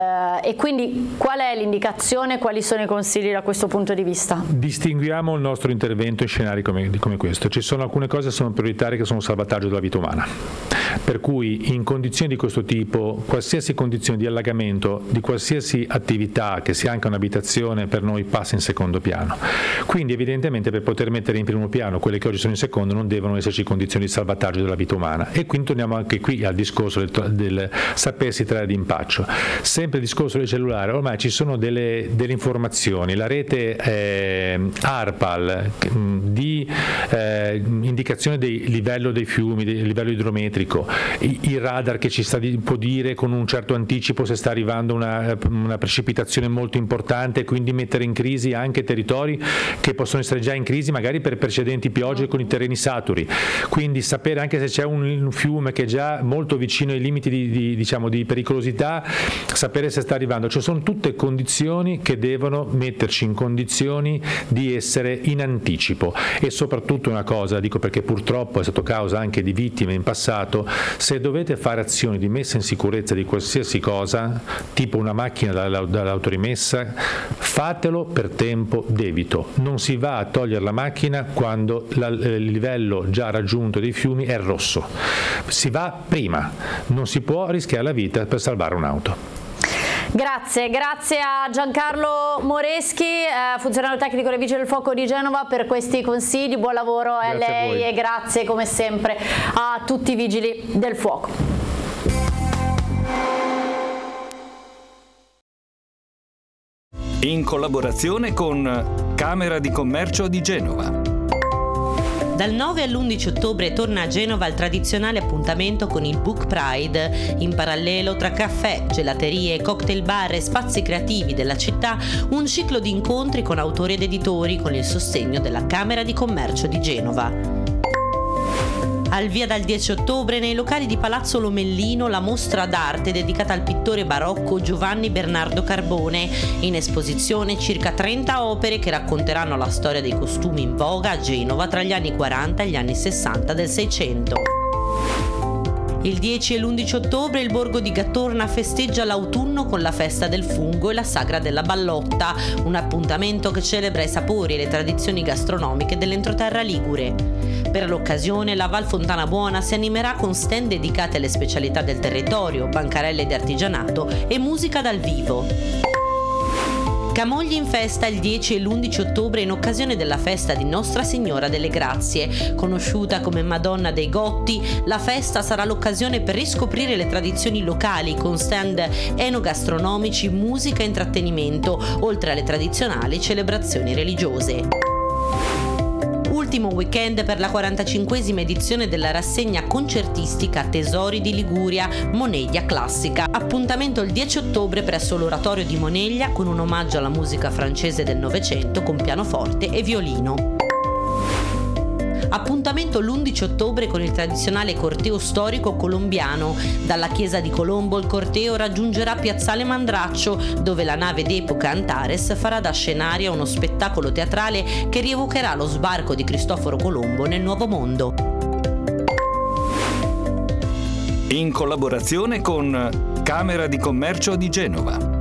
E quindi qual è l'indicazione, quali sono i consigli da questo punto di vista? Distinguiamo il nostro intervento in scenari come questo. Ci sono alcune cose che sono prioritarie, che sono il salvataggio della vita umana, per cui in condizioni di questo tipo qualsiasi condizione di allagamento di qualsiasi attività, che sia anche un'abitazione, per noi passa in secondo piano. Quindi evidentemente per poter mettere in primo piano quelle che oggi sono in secondo non devono esserci condizioni di salvataggio della vita umana. E quindi torniamo anche qui al discorso del sapersi trarre d'impaccio. Sempre il discorso del cellulare, ormai ci sono delle informazioni, la rete ARPAL di indicazione del livello dei fiumi, del livello idrometrico, il radar che ci può dire con un certo anticipo se sta arrivando una precipitazione molto importante, quindi mettere in crisi anche territori che possono essere già in crisi magari per precedenti piogge con i terreni saturi, quindi sapere anche se c'è un fiume che è già molto vicino ai limiti di pericolosità, sapere se sta arrivando. Cioè sono tutte condizioni che devono metterci in condizioni di essere in anticipo. E soprattutto una cosa, dico perché purtroppo è stato causa anche di vittime in passato, se dovete fare azioni di messa in sicurezza di qualsiasi cosa, tipo una macchina dall'autorimessa, fatelo per tempo debito. Non si va a togliere la macchina quando il livello già raggiunto dei fiumi è rosso, si va prima, non si può rischiare la vita per salvare un'auto. Grazie a Giancarlo Moreschi, funzionario tecnico dei Vigili del Fuoco di Genova, per questi consigli. Buon lavoro a lei e grazie come sempre a tutti i Vigili del Fuoco. In collaborazione con Camera di Commercio di Genova. Dal 9 all'11 ottobre torna a Genova il tradizionale appuntamento con il Book Pride. In parallelo, tra caffè, gelaterie, cocktail bar e spazi creativi della città, un ciclo di incontri con autori ed editori con il sostegno della Camera di Commercio di Genova. Al via dal 10 ottobre nei locali di Palazzo Lomellino la mostra d'arte dedicata al pittore barocco Giovanni Bernardo Carbone. In esposizione circa 30 opere che racconteranno la storia dei costumi in voga a Genova tra gli anni 40 e gli anni 60 del Seicento. Il 10 e l'11 ottobre il borgo di Gattorna festeggia l'autunno con la festa del fungo e la sagra della ballotta, un appuntamento che celebra i sapori e le tradizioni gastronomiche dell'entroterra ligure. Per l'occasione la Val Fontana Buona si animerà con stand dedicate alle specialità del territorio, bancarelle di artigianato e musica dal vivo. Camogli in festa il 10 e l'11 ottobre in occasione della festa di Nostra Signora delle Grazie. Conosciuta come Madonna dei Gotti, la festa sarà l'occasione per riscoprire le tradizioni locali con stand enogastronomici, musica e intrattenimento, oltre alle tradizionali celebrazioni religiose. Ultimo weekend per la 45esima edizione della rassegna concertistica Tesori di Liguria Moneglia Classica. Appuntamento il 10 ottobre presso l'Oratorio di Moneglia con un omaggio alla musica francese del Novecento con pianoforte e violino. Appuntamento l'11 ottobre con il tradizionale corteo storico colombiano. Dalla chiesa di Colombo il corteo raggiungerà Piazzale Mandraccio, dove la nave d'epoca Antares farà da scenario a uno spettacolo teatrale che rievocherà lo sbarco di Cristoforo Colombo nel Nuovo Mondo. In collaborazione con Camera di Commercio di Genova.